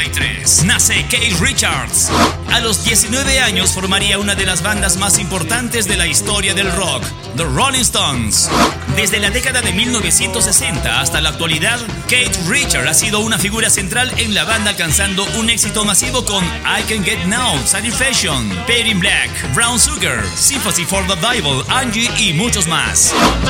nace Keith Richards. A los 19 años formaría una de las bandas más importantes de la historia del rock, The Rolling Stones. Desde la década de 1960 hasta la actualidad, Keith Richards ha sido una figura central en la banda, alcanzando un éxito masivo con I Can Get Now, Satisfaction, Paid in Black, Brown Sugar, Sympathy for the Devil, Angie y muchos más.